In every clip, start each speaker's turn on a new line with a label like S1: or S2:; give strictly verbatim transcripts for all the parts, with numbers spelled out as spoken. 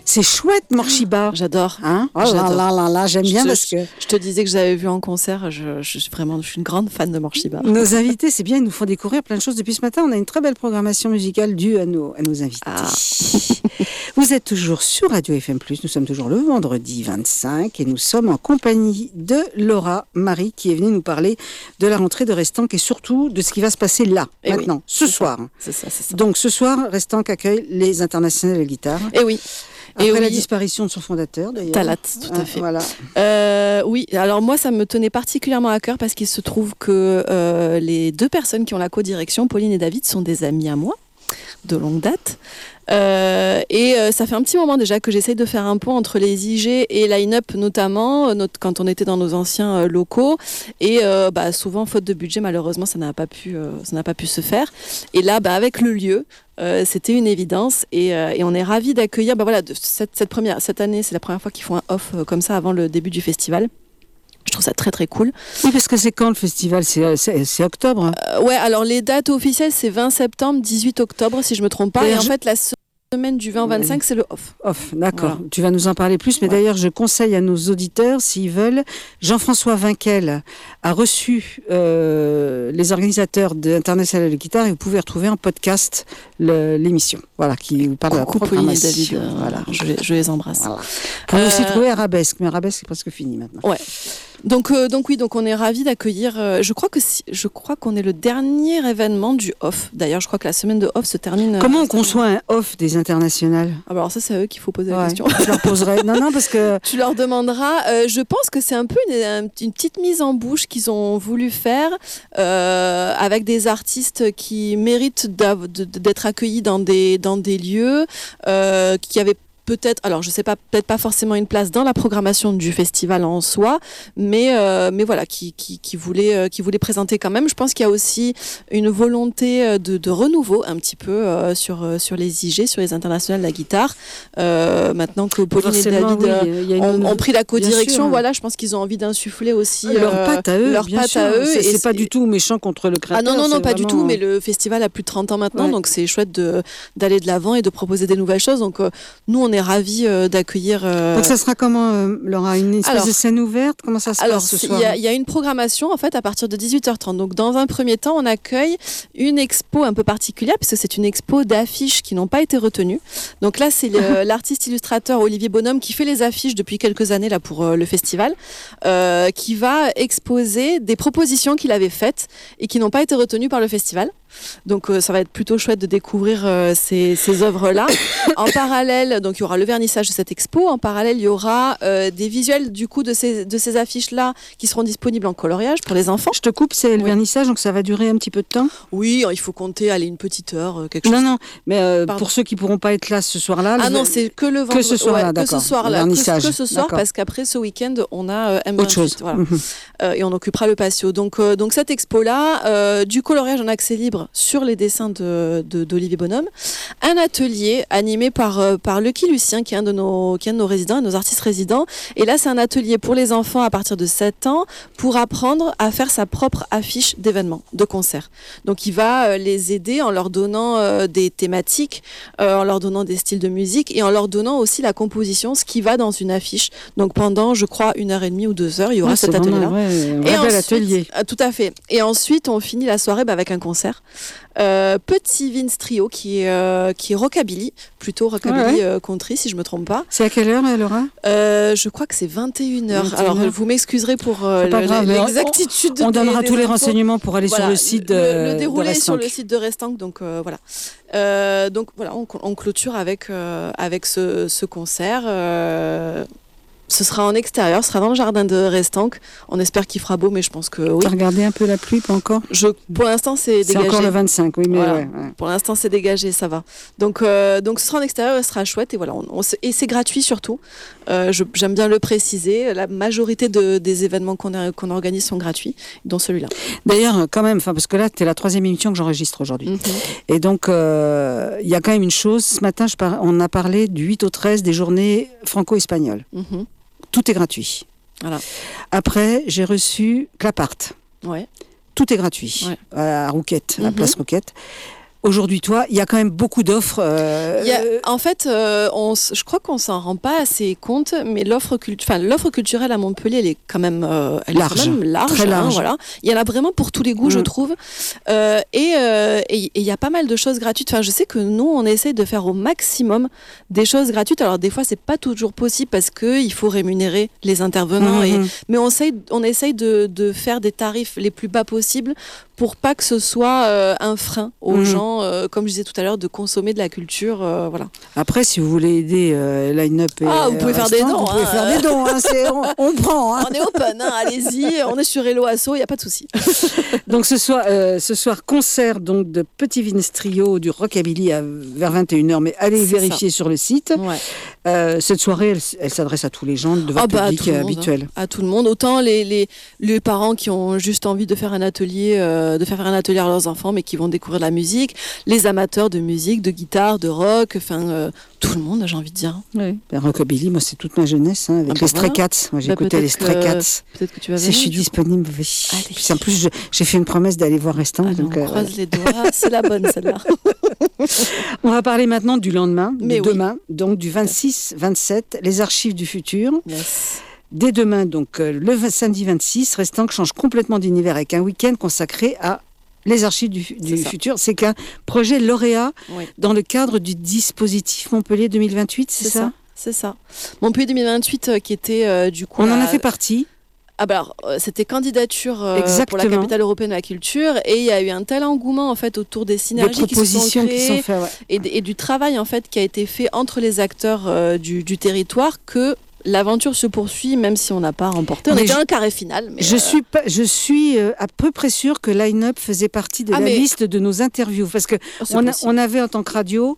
S1: C'est chouette, Morshiba.
S2: J'adore.
S1: Hein oh
S2: J'adore.
S1: là là là là, j'aime
S2: Je
S1: bien
S2: te,
S1: parce que...
S2: Je te disais que j'avais vu en concert, je, je, suis vraiment, je suis une grande fan de Morshiba.
S1: Nos invités, c'est bien, ils nous font découvrir plein de choses. Depuis ce matin, on a une très belle programmation musicale due à nos, à nos invités. Ah. Vous êtes toujours sur Radio F M plus, nous sommes toujours le vendredi vingt-cinq et nous sommes en compagnie de Laura Marie qui est venue nous parler de la rentrée de Restank et surtout de ce qui va se passer là, et maintenant, oui, ce soir.
S2: C'est ça, c'est ça.
S1: Donc ce soir, Restank accueille les internationales de guitare.
S2: Et oui.
S1: Après
S2: et
S1: la
S2: oui.
S1: disparition de son fondateur, d'ailleurs.
S2: Talat, tout à fait.
S1: Ah, voilà.
S2: Euh, oui, alors moi, ça me tenait particulièrement à cœur parce qu'il se trouve que euh, les deux personnes qui ont la co-direction, Pauline et David, sont des amis à moi, de longue date. Euh, et euh, ça fait un petit moment déjà que j'essaye de faire un pont entre les I G et Line-Up notamment, notre, quand on était dans nos anciens euh, locaux. Et euh, bah, souvent, faute de budget, malheureusement, ça n'a pas pu, euh, ça n'a pas pu se faire. Et là, bah, avec le lieu, euh, c'était une évidence. Et, euh, et on est ravis d'accueillir. Bah, voilà, de, cette, cette, première, cette année, c'est la première fois qu'ils font un off euh, comme ça avant le début du festival. Je trouve ça très très cool.
S1: Oui, parce que c'est quand le festival ? C'est, c'est, c'est octobre.
S2: Euh, ouais, alors les dates officielles, c'est vingt septembre, dix-huit octobre, si je me trompe pas. Et, et en je... fait, la semaine du vingt vingt-cinq, c'est le off.
S1: Off, d'accord.
S2: Voilà.
S1: Tu vas nous en parler plus, mais ouais. D'ailleurs, je conseille à nos auditeurs, s'ils veulent, Jean-François Vinquel a reçu euh, les organisateurs de International de Guitare et vous pouvez retrouver en podcast le, l'émission. Voilà, qui vous parle
S2: Coucou,
S1: de la programmation.
S2: David, euh, voilà, je, les, je les embrasse.
S1: Voilà. Vous pouvez euh... aussi trouver Arabesque, mais Arabesque, c'est presque fini maintenant.
S2: Ouais. Donc, euh, donc oui, donc on est ravis d'accueillir. Euh, je crois que si, je crois qu'on est le dernier événement du off. D'ailleurs, je crois que la semaine de off se termine.
S1: Comment
S2: euh,
S1: on conçoit un off des internationales ?
S2: Ah bah alors ça, c'est à eux qu'il faut poser
S1: ouais,
S2: la question.
S1: Je leur poserai. Non, non, parce que
S2: tu leur demanderas. Euh, je pense que c'est un peu une, une petite mise en bouche qu'ils ont voulu faire euh, avec des artistes qui méritent d'être accueillis dans des dans des lieux euh, qui avaient peut-être, alors je sais pas, peut-être pas forcément une place dans la programmation du festival en soi, mais euh, mais voilà, qui qui qui voulait euh, qui voulait présenter quand même. Je pense qu'il y a aussi une volonté de, de renouveau un petit peu euh, sur sur les I G, sur les internationales de la guitare. Euh, maintenant que Pauline et David
S1: oui,
S2: euh, ont, ont pris la co-direction, voilà, je pense qu'ils ont envie d'insuffler aussi
S1: leur
S2: euh,
S1: patte à eux,
S2: leur patte à eux.
S1: C'est, et c'est pas du tout méchant contre le créateur.
S2: Ah non non non, pas
S1: vraiment...
S2: du tout. Mais le festival a plus de trente ans maintenant, ouais. Donc c'est chouette de d'aller de l'avant et de proposer des nouvelles choses. Donc euh, nous on est ravis euh, d'accueillir. Euh...
S1: Donc ça sera comment, euh, Laura, une espèce alors, de scène ouverte ? Comment ça se
S2: alors,
S1: passe ce soir ?
S2: Il y, y a une programmation en fait à partir de dix-huit heures trente. Donc dans un premier temps, on accueille une expo un peu particulière puisque c'est une expo d'affiches qui n'ont pas été retenues. Donc là, c'est le, l'artiste illustrateur Olivier Bonhomme qui fait les affiches depuis quelques années là pour euh, le festival, euh, qui va exposer des propositions qu'il avait faites et qui n'ont pas été retenues par le festival. Donc euh, ça va être plutôt chouette de découvrir euh, ces, ces œuvres-là. En parallèle, donc il y aura le vernissage de cette expo. En parallèle, il y aura euh, des visuels du coup de ces de ces affiches-là qui seront disponibles en coloriage pour les enfants.
S1: Je te coupe, c'est le oui. vernissage, donc ça va durer un petit peu de temps.
S2: Oui, il faut compter, aller une petite heure, quelque chose.
S1: Non, non, mais euh, pour ceux qui pourront pas être là ce soir-là.
S2: Ah non, c'est que le vendredi.
S1: Que ce soir-là,
S2: ouais,
S1: d'accord.
S2: Que ce soir-là, que, que ce soir, d'accord. Parce qu'après ce week-end, on a euh, M vingt-huit,
S1: autre chose.
S2: Voilà. euh, et on occupera le patio. Donc euh, donc cette expo-là, euh, du coloriage en accès libre sur les dessins de, de d'Olivier Bonhomme, un atelier animé par euh, par Lucky Lucien qui est un de nos qui est un de nos résidents, un de nos artistes résidents. Et là, c'est un atelier pour les enfants à partir de sept ans pour apprendre à faire sa propre affiche d'événements, de concerts. Donc il va euh, les aider en leur donnant euh, des thématiques, euh, en leur donnant des styles de musique et en leur donnant aussi la composition, ce qui va dans une affiche. Donc pendant, je crois, une heure et demie ou deux heures, il y aura
S1: ouais,
S2: cet atelier-là.
S1: Ouais, un
S2: et
S1: bel
S2: ensuite,
S1: atelier.
S2: Euh, tout à fait. Et ensuite, on finit la soirée bah, avec un concert. Euh, Petit Vince Trio qui est euh, qui est rockabilly, plutôt rockabilly ouais, ouais. Euh, country si je me trompe pas.
S1: C'est à quelle heure, Laura ?
S2: euh, Je crois que c'est vingt et une heures. Alors vous m'excuserez pour euh, le,
S1: grave,
S2: l'exactitude.
S1: On, on
S2: des,
S1: donnera
S2: des
S1: tous les
S2: infos.
S1: renseignements pour aller
S2: voilà,
S1: sur le site de
S2: le, le déroulé
S1: de
S2: sur le site de Restank. Donc euh, voilà. Euh, donc voilà, on, on clôture avec euh, avec ce, ce concert. Euh, Ce sera en extérieur, ce sera dans le jardin de Restank. On espère qu'il fera beau, mais je pense que oui.
S1: T'as regardé un peu la pluie, pas encore ?
S2: Je, Pour l'instant, c'est, c'est dégagé.
S1: C'est encore le vingt-cinq, oui, mais voilà. ouais, ouais.
S2: Pour l'instant, c'est dégagé, ça va. Donc, euh, donc ce sera en extérieur, ce sera chouette. Et, voilà, on, on, et c'est gratuit surtout. Euh, je, j'aime bien le préciser. La majorité de, des événements qu'on, a, qu'on organise sont gratuits, dont celui-là.
S1: D'ailleurs, quand même, parce que là, c'est la troisième émission que j'enregistre aujourd'hui. Mm-hmm. Et donc, il euh, y a quand même une chose. Ce matin, je par... on a parlé du huit au treize des journées franco-espagnoles. Mm-hmm. Tout est gratuit. Voilà. Après, j'ai reçu Clapart.
S2: Ouais.
S1: Tout est gratuit. Ouais. À Rouquette, à la mm-hmm. place Rouquette. aujourd'hui, toi, il y a quand même beaucoup d'offres. Euh...
S2: Il y a, en fait, euh, on, je crois qu'on s'en rend pas assez compte, mais l'offre, cultu- enfin, l'offre culturelle à Montpellier, elle est quand même, euh, elle
S1: large,
S2: est quand même large.
S1: Très large.
S2: Hein, voilà. Il y en a vraiment pour tous les goûts, mmh. je trouve. Euh, et euh, et il y a pas mal de choses gratuites. Enfin, je sais que nous, on essaye de faire au maximum des choses gratuites. Alors, des fois, c'est pas toujours possible parce qu'il faut rémunérer les intervenants. Mmh. Et, mais on essaye, on essaye de, de faire des tarifs les plus bas possibles pour pas que ce soit euh, un frein aux mmh. gens, euh, comme je disais tout à l'heure, de consommer de la culture. Euh, voilà.
S1: Après, si vous voulez aider euh, Line-Up et
S2: ah, vous pouvez faire des dons.
S1: Vous pouvez
S2: hein.
S1: faire des dons. Hein, c'est, on, on prend. Hein.
S2: On est open. Hein, allez-y. On est sur Hello Asso. Il n'y a pas de souci.
S1: Donc ce soir, euh, ce soir concert donc de Petit Vince Trio du Rockabilly à, vers vingt et une heures. Mais allez c'est vérifier ça. Sur le site. Ouais. Euh, cette soirée, elle, elle s'adresse à tous les gens de votre oh, bah, public à habituel.
S2: Monde, hein. À tout le monde. Autant les, les, les parents qui ont juste envie de faire un atelier, euh, de faire un atelier à leurs enfants, mais qui vont découvrir la musique. Les amateurs de musique, de guitare, de rock, enfin euh, tout le monde, j'ai envie de dire.
S1: Oui. Ben, Rockabilly, moi c'est toute ma jeunesse, hein, avec ah, les Stray Cats. Moi j'écoutais bah, les Stray Cats.
S2: Que, peut-être que tu vas
S1: venir. Si je suis disponible, oui. Puis, en plus je, j'ai fait une promesse d'aller voir Restant.
S2: Allez,
S1: donc,
S2: on euh, croise ouais. les doigts. C'est la bonne celle-là.
S1: On va parler maintenant du lendemain,
S2: mais
S1: de
S2: oui.
S1: demain, donc du vingt-six vingt-sept, les archives du futur.
S2: Yes.
S1: Dès demain, donc euh, le samedi vingt-six, Restant change complètement d'univers avec un week-end consacré à les archives du, du c'est futur. C'est qu'un projet lauréat oui. dans le cadre du dispositif Montpellier deux mille vingt-huit, c'est, c'est ça, ça
S2: C'est ça. Montpellier deux mille vingt-huit euh, qui était euh, du coup...
S1: On
S2: la...
S1: en a fait partie.
S2: Ah bah alors, euh, c'était candidature euh, pour la capitale européenne de la culture et il y a eu un tel engouement en fait autour des synergies qui se sont créées qui sont fait, ouais. et, et du travail en fait qui a été fait entre les acteurs euh, du, du territoire que l'aventure se poursuit même si on n'a pas remporté. On
S1: mais
S2: était
S1: je,
S2: un carré final. Mais
S1: je,
S2: euh...
S1: suis pas, je suis euh, à peu près sûre que Line-Up faisait partie de ah la mais... liste de nos interviews parce que oh, on, a, on avait en tant que radio,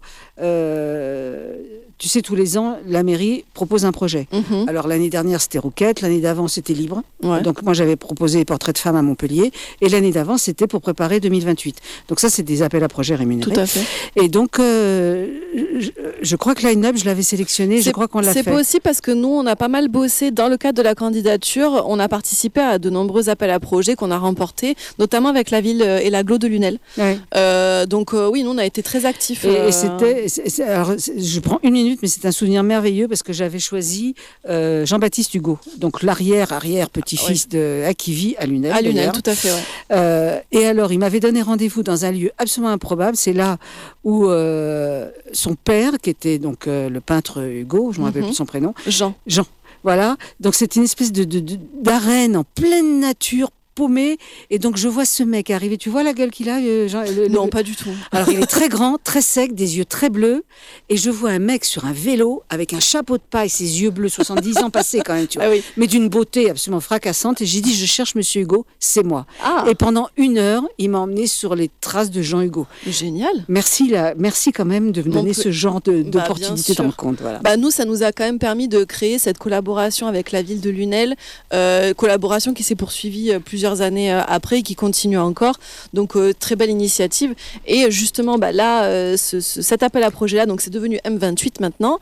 S1: euh, tu sais, tous les ans, la mairie propose un projet. Mm-hmm. Alors l'année dernière c'était Rouquette, l'année d'avant c'était Libre. Ouais. Donc moi j'avais proposé les portraits de femmes à Montpellier et l'année d'avant c'était pour préparer deux mille vingt-huit. Donc ça c'est des appels à projets rémunérés.
S2: Tout à fait.
S1: Et donc euh, je, je crois que Line-Up je l'avais sélectionné, c'est, je crois qu'on l'a
S2: c'est
S1: fait.
S2: C'est possible parce que nous on a pas mal bossé dans le cadre de la candidature. On a participé à de nombreux appels à projets qu'on a remportés, notamment avec la ville et l'agglo de Lunel. Ouais. Euh, donc euh, oui, nous on a été très actifs.
S1: Et,
S2: euh...
S1: et c'était, c'est, c'est, alors je prends une minute, mais c'est un souvenir merveilleux parce que j'avais choisi euh, Jean-Baptiste Hugo, donc l'arrière arrière petit-fils ouais. de à qui vit à Lunel.
S2: À Lunel, tout à fait. Ouais.
S1: Euh, et alors il m'avait donné rendez-vous dans un lieu absolument improbable. C'est là où euh, son père, qui était donc euh, le peintre Hugo, je ne me rappelle mm-hmm. plus son prénom,
S2: Jean.
S1: Jean. Voilà, donc c'est une espèce de, de, de, d'arène en pleine nature, paumé, et donc je vois ce mec arriver. Tu vois la gueule qu'il a euh, Jean, le,
S2: Non,
S1: le...
S2: pas du tout.
S1: Alors il est très grand, très sec, des yeux très bleus, et je vois un mec sur un vélo avec un chapeau de paille, ses yeux bleus, soixante-dix ans passés quand même, tu vois, ah oui. mais d'une beauté absolument fracassante. Et j'ai dit, je cherche Monsieur Hugo, c'est moi. Ah. Et pendant une heure, il m'a emmené sur les traces de Jean Hugo.
S2: Génial.
S1: Merci, là, merci quand même de me donner ce genre de, bah, d'opportunité dans le compte. Voilà.
S2: Bah, nous, ça nous a quand même permis de créer cette collaboration avec la ville de Lunel, euh, collaboration qui s'est poursuivie plusieurs années après. Après, qui continue encore. Donc, euh, très belle initiative. Et justement, bah, là, euh, ce, ce, cet appel à projet-là, donc c'est devenu M vingt-huit maintenant.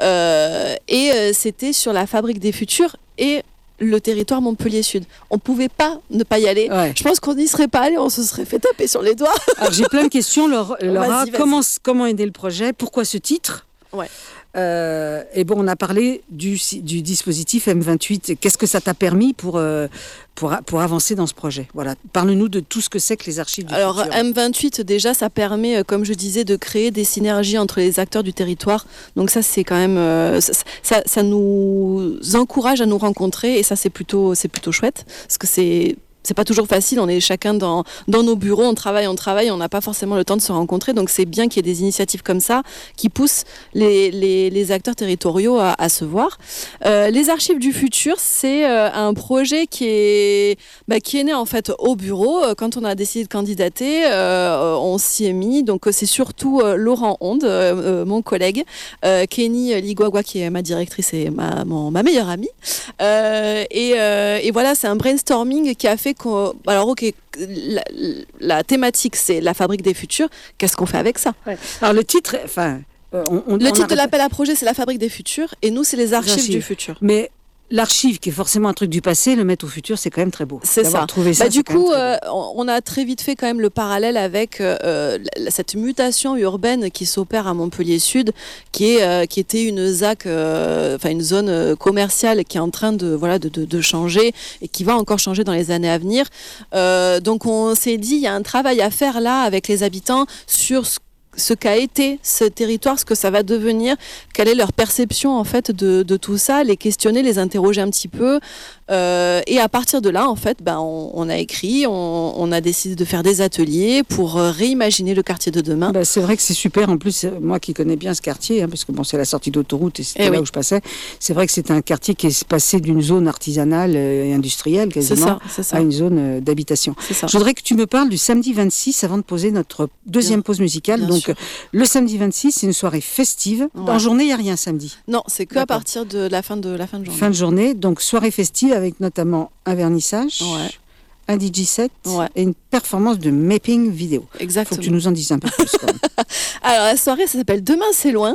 S2: Euh, et euh, c'était sur la Fabrique des Futurs et le territoire Montpellier Sud. On ne pouvait pas ne pas y aller. Ouais. Je pense qu'on n'y serait pas allé, on se serait fait taper sur les doigts. Alors, j'ai plein de questions, Laura. Laura vas-y, vas-y. Comment, comment aider le projet ? Pourquoi ce titre ? Ouais. Euh, et bon, on a parlé du, du dispositif M vingt-huit. Qu'est-ce que ça t'a permis pour, euh, pour, pour avancer dans ce projet ? Voilà. Parle-nous de tout ce que c'est que les archives du Alors,
S1: futur.
S2: M vingt-huit, déjà, ça permet, comme je disais, de créer des synergies entre les acteurs du territoire. Donc ça, c'est quand même... Euh, ça, ça, ça nous encourage à nous rencontrer et ça, c'est plutôt, c'est plutôt chouette parce que c'est... C'est pas toujours facile, on est chacun dans, dans nos bureaux, on travaille, on travaille, on n'a pas forcément le temps de se rencontrer, donc c'est bien qu'il y ait des initiatives comme ça qui poussent les, les, les acteurs territoriaux à, à se voir. Euh, les archives du futur, c'est euh, un projet qui est, bah, qui est né en fait au bureau. Quand on a décidé de candidater, euh, on s'y est mis, donc c'est surtout euh, Laurent Onde, euh, mon collègue, euh, Kenny Ligwagwa qui est ma directrice et ma, mon, ma meilleure amie. Euh, et, euh, et voilà, c'est un brainstorming qui a fait alors ok, la, la thématique c'est la Fabrique des Futurs. Qu'est-ce qu'on fait avec ça ? Ouais. Alors le titre, enfin, euh, on, on,
S1: le
S2: on
S1: titre
S2: de l'appel à projet c'est la Fabrique des Futurs et nous c'est les archives, archives. du futur.
S1: Mais l'archive, qui est forcément un truc du passé, le mettre au futur, c'est quand même très beau.
S2: C'est
S1: D'avoir
S2: ça.
S1: trouvé ça
S2: Bah, du coup,
S1: euh,
S2: on a très vite fait quand même le parallèle avec euh, cette mutation urbaine qui s'opère à Montpellier Sud, qui est euh, qui était une Z A C, euh, enfin une zone commerciale qui est en train de voilà de, de, de changer et qui va encore changer dans les années à venir. Euh, donc on s'est dit, il y a un travail à faire là avec les habitants sur ce ce qu'a été ce territoire, ce que ça va devenir, quelle est leur perception en fait de, de tout ça, les questionner, les interroger un petit peu. Euh, et à partir de là, en fait, ben, on, on a écrit, on, on a décidé de faire des ateliers pour réimaginer le quartier de demain.
S1: Ben, c'est vrai que c'est super. En plus, moi qui connais bien ce quartier, hein, parce que bon, c'est la sortie d'autoroute et c'était
S2: eh
S1: là
S2: oui.
S1: où je passais, c'est vrai que c'est un quartier qui est passé d'une zone artisanale et industrielle quasiment
S2: c'est ça, c'est ça.
S1: à une zone d'habitation.
S2: C'est ça.
S1: Je voudrais que tu me parles du samedi vingt-six avant de poser notre deuxième bien, pause musicale. Donc, sûr. Le samedi vingt-six, c'est une soirée festive. Ouais. En journée, il n'y a rien samedi.
S2: Non, c'est que D'accord. à partir de la fin de la fin de journée.
S1: Fin de journée, donc soirée festive avec notamment un vernissage,
S2: ouais.
S1: un D J set
S2: ouais.
S1: et une performance de mapping vidéo.
S2: Exactement.
S1: Il faut que tu nous en dises un peu plus. Quand même.
S2: Alors la soirée, ça s'appelle Demain c'est loin.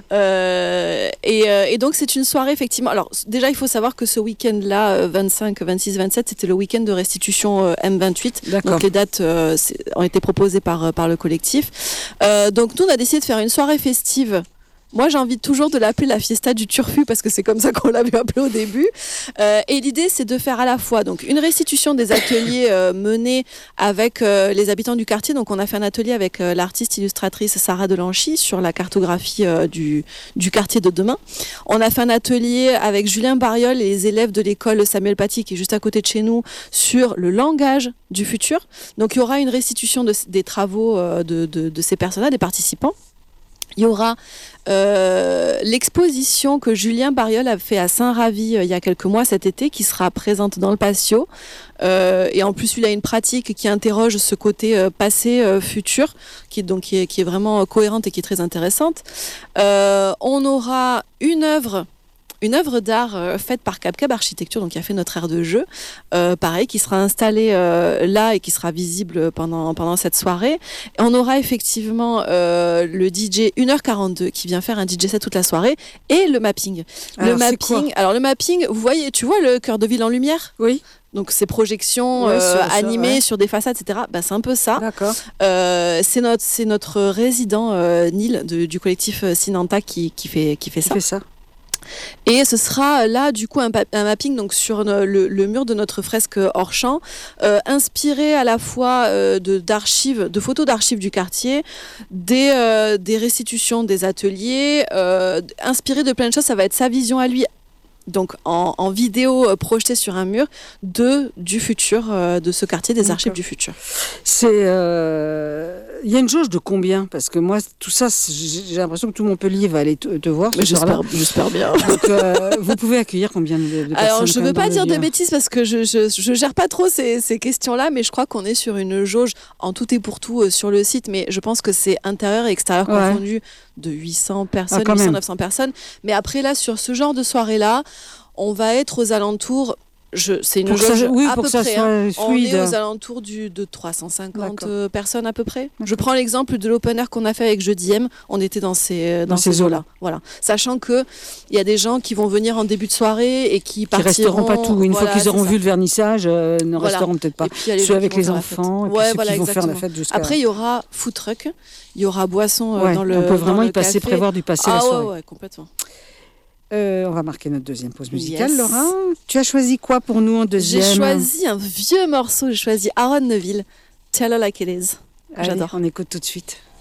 S2: Euh, et, euh, et donc c'est une soirée effectivement. Alors déjà, il faut savoir que ce week-end-là, euh, vingt-cinq, vingt-six, vingt-sept, c'était le week-end de restitution euh, M vingt-huit.
S1: D'accord.
S2: Donc les dates euh, ont été proposées par, par le collectif. Euh, donc nous, on a décidé de faire une soirée festive. Moi, j'ai envie toujours de l'appeler la fiesta du turfu parce que c'est comme ça qu'on l'avait appelé au début. Euh, et l'idée, c'est de faire à la fois donc une restitution des ateliers euh, menés avec euh, les habitants du quartier. Donc, on a fait un atelier avec euh, l'artiste illustratrice Sarah Delanchy sur la cartographie euh, du, du quartier de demain. On a fait un atelier avec Julien Bariol et les élèves de l'école Samuel Paty, qui est juste à côté de chez nous, sur le langage du futur. Donc, il y aura une restitution de, des travaux euh, de, de, de ces personnes-là, des participants. Il y aura euh, l'exposition que Julien Bariol a fait à Saint-Ravi euh, il y a quelques mois cet été, qui sera présente dans le patio. Euh, et en plus, il a une pratique qui interroge ce côté euh, passé-futur, euh, qui, donc, qui, est, qui est vraiment cohérente et qui est très intéressante. Euh, on aura une œuvre Une œuvre d'art euh, faite par CapCab Architecture, donc qui a fait notre aire de jeu, euh, pareil, qui sera installée euh, là et qui sera visible pendant, pendant cette soirée. Et on aura effectivement euh, le D J une heure quarante-deux qui vient faire un D J set toute la soirée et le mapping.
S1: Alors,
S2: le mapping, alors le mapping, vous voyez, tu vois le cœur de ville en lumière ?
S1: Oui.
S2: Donc ces projections
S1: ouais,
S2: euh,
S1: sur,
S2: animées
S1: ouais.
S2: sur des façades, et cetera. Ben, c'est un peu ça.
S1: D'accord.
S2: Euh, c'est notre c'est notre résident euh, Neil de, du collectif Sinanta qui qui fait qui fait
S1: qui
S2: ça.
S1: Fait ça.
S2: Et ce sera là du coup un, pa- un mapping donc sur le, le mur de notre fresque hors champ, euh, inspiré à la fois euh, de d'archives, de photos d'archives du quartier, des euh, des restitutions des ateliers, euh, inspiré de plein de choses. Ça va être sa vision à lui. Donc en, en vidéo euh, projetée sur un mur de du futur euh, de ce quartier, des
S1: D'accord.
S2: archives du futur.
S1: C'est il euh... y a une jauge de combien? Parce que moi tout ça, j'ai l'impression que tout Montpellier va aller te, te voir.
S2: Mais j'espère, j'espère bien.
S1: Donc euh, vous pouvez accueillir combien de, de personnes?
S2: Alors je veux pas dire de bêtises parce que je, je je gère pas trop ces ces questions-là, mais je crois qu'on est sur une jauge en tout et pour tout euh, sur le site, mais je pense que c'est intérieur et extérieur ouais. confondu de huit cents personnes, ah, huit cents, neuf cents personnes. Mais après là, sur ce genre de soirée-là, on va être aux alentours, je, c'est une jauge
S1: ça, oui,
S2: à
S1: pour
S2: peu
S1: que ça
S2: près,
S1: soit
S2: hein.
S1: fluide.
S2: On est aux alentours du, de trois cent cinquante D'accord. personnes à peu près. D'accord. Je prends l'exemple de l'open air qu'on a fait avec Jeudi M, on était dans ces, dans, dans ces eaux-là. Voilà. Sachant qu'il y a des gens qui vont venir en début de soirée et qui partiront...
S1: Qui resteront pas tout. Une
S2: voilà,
S1: fois qu'ils auront
S2: ça.
S1: vu le vernissage, euh, ne voilà. resteront peut-être pas. Ceux avec les enfants, et puis
S2: ouais,
S1: ceux
S2: voilà,
S1: qui vont
S2: exactement.
S1: faire la fête jusqu'à...
S2: Après, il y aura food truck, il y aura boisson
S1: ouais,
S2: dans le
S1: on peut vraiment y passer,
S2: café.
S1: prévoir du passer
S2: ah,
S1: la soirée.
S2: Ouais, ouais, complètement.
S1: Euh, on va marquer notre deuxième pause musicale,
S2: yes.
S1: Laura. Tu as choisi quoi pour nous en deuxième?
S2: J'ai choisi un vieux morceau, j'ai choisi Aaron Neville, Tell Her Like It Is.
S1: Allez,
S2: J'adore.
S1: On écoute tout de suite.